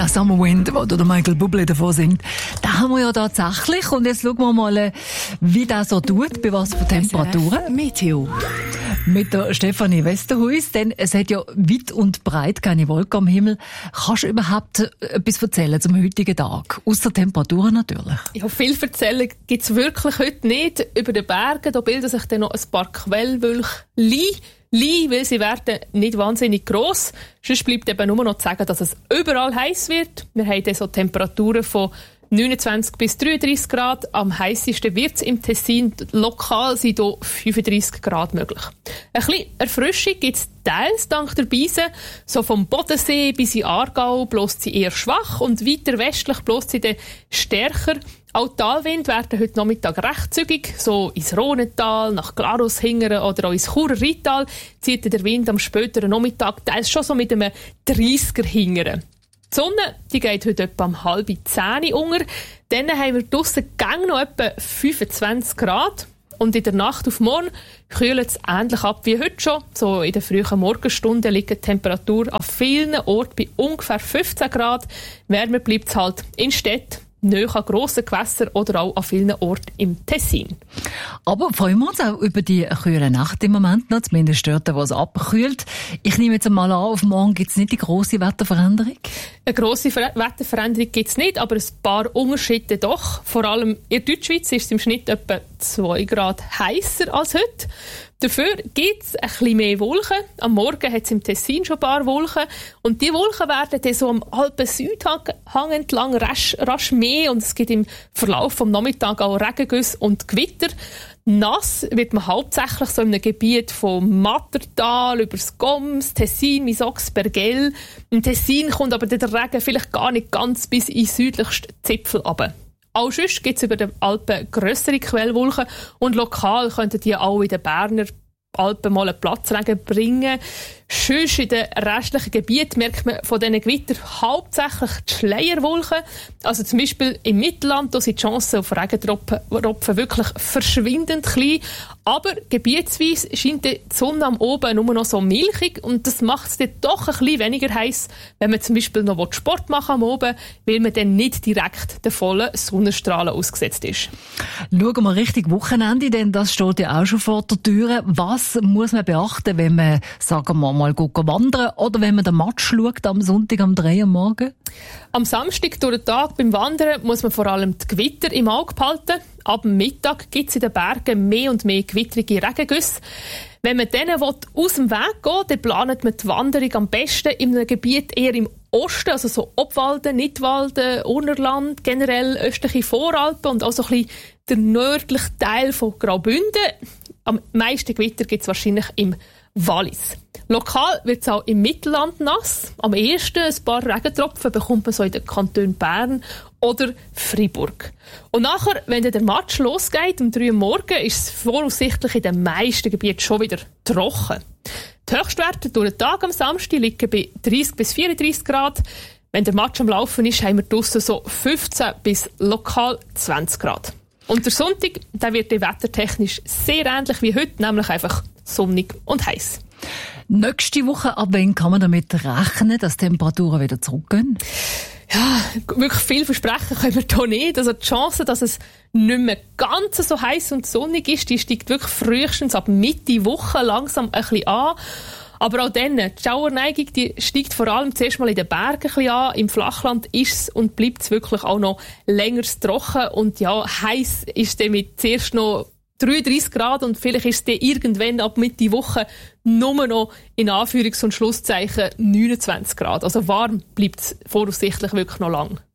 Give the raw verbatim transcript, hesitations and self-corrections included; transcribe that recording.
Das Summer Wind, wo der Michael Bublé davon singt, da haben wir ja tatsächlich. Und jetzt schauen wir mal, wie das so tut, bei was für Temperaturen. Meteo. Mit der Stefanie Westerhuis, denn es hat ja weit und breit keine Wolken am Himmel. Kannst du überhaupt etwas erzählen zum heutigen Tag? Ausser Temperaturen natürlich. Ja, viel erzählen gibt es wirklich heute nicht. Über den Bergen, da bilden sich dann noch ein paar Quellwölkchen. Lie, weil sie werden nicht wahnsinnig gross. Sonst bleibt eben nur noch zu sagen, dass es überall heiß wird. Wir haben dann so Temperaturen von neunundzwanzig bis dreiunddreissig Grad. Am heissesten wird es im Tessin. Lokal sind hier fünfunddreissig Grad möglich. Ein bisschen Erfrischung gibt es teils dank der Beise. So vom Bodensee bis in Aargau bläst sie eher schwach und weiter westlich bläst sie dann stärker. Auch die Talwinde werden heute Nachmittag recht zügig. So ins Rhonental, nach Glarus hingern oder auch ins Churer Rheintal zieht der Wind am späteren Nachmittag teils schon so mit einem dreissiger hingern. Die Sonne, die geht heute etwa um halb zehn unter. Dann haben wir draussen gang noch etwa fünfundzwanzig Grad. Und in der Nacht auf morgen kühlt es ähnlich ab wie heute schon. So in den frühen Morgenstunden liegt die Temperatur an vielen Orten bei ungefähr fünfzehn Grad. Wärmer bleibt es halt in Städten, nahe an grossen Gewässern oder auch an vielen Orten im Tessin. Aber freuen wir uns auch über die kühle Nacht im Moment noch, zumindest dort, wo es abkühlt. Ich nehme jetzt einmal an, auf morgen gibt es nicht die grosse Wetterveränderung? Eine grosse Ver- Wetterveränderung gibt es nicht, aber ein paar Unterschiede doch. Vor allem in der Deutschschweiz ist es im Schnitt etwa zwei Grad heißer als heute. Dafür gibt es ein bisschen mehr Wolken. Am Morgen hat es im Tessin schon ein paar Wolken. Und diese Wolken werden dann so am Alpen-Südhang entlang rasch, rasch mehr. Und es gibt im Verlauf des Nachmittags auch Regengüsse und Gewitter. Nass wird man hauptsächlich so in einem Gebiet vom Mattertal über das Goms, Tessin, Misox, Bergell. Im Tessin kommt aber der Regen vielleicht gar nicht ganz bis in den südlichsten Zipfel runter. Auch sonst gibt es über den Alpen grössere Quellwolken und lokal könnten die auch in den Berner Alpen mal einen Platzregen bringen. Sonst in den restlichen Gebieten merkt man von diesen Gewittern hauptsächlich die Schleierwolken. Also zum Beispiel im Mittelland, da sind die Chancen auf Regentropfen wirklich verschwindend klein. Aber gebietsweise scheint die Sonne am Oben nur noch so milchig und das macht es dann doch ein bisschen weniger heiß, wenn man zum Beispiel noch Sport machen am Oben, weil man dann nicht direkt den vollen Sonnenstrahlen ausgesetzt ist. Schauen wir richtig Wochenende, denn das steht ja auch schon vor der Tür. Was muss man beachten, wenn man, sagen wir mal, geht wandern oder wenn man den Match schaut am Sonntag um drei Uhr morgens? Am Samstag durch den Tag beim Wandern muss man vor allem die Gewitter im Auge behalten. Ab dem Mittag gibt es in den Bergen mehr und mehr gewittrige Regengüsse. Wenn man denen aus dem Weg geht, dann plant man die Wanderung am besten in einem Gebiet eher im Osten, also so Obwalden, Nidwalden, Urnerland, generell östliche Voralpen und auch so ein bisschen der nördliche Teil von Graubünden. Am meisten Gewitter gibt es wahrscheinlich im Wallis. Lokal wird es auch im Mittelland nass. Am ehesten ein paar Regentropfen bekommt man so in den Kantonen Bern oder Freiburg. Und nachher, wenn dann der Matsch losgeht, um drei Uhr morgens, ist es voraussichtlich in den meisten Gebieten schon wieder trocken. Die Höchstwerte durch den Tag am Samstag liegen bei dreißig bis vierunddreissig Grad. Wenn der Matsch am Laufen ist, haben wir draussen so fünfzehn bis lokal zwanzig Grad. Und der Sonntag, der wird wettertechnisch sehr ähnlich wie heute, nämlich einfach sonnig und heiß. Nächste Woche, ab wann kann man damit rechnen, dass die Temperaturen wieder zurückgehen? Ja, wirklich viel versprechen können wir hier nicht. Also die Chance, dass es nicht mehr ganz so heiß und sonnig ist, die steigt wirklich frühestens ab Mitte Woche langsam ein bisschen an. Aber auch dann, die Schauerneigung, die steigt vor allem zuerst mal in den Bergen ein bisschen an. Im Flachland ist es und bleibt es wirklich auch noch länger trocken. Und ja, heiß ist dann mit zuerst noch dreiunddreissig Grad und vielleicht ist es dann irgendwann ab Mitte Woche nur noch in Anführungs- und Schlusszeichen neunundzwanzig Grad. Also warm bleibt es voraussichtlich wirklich noch lang.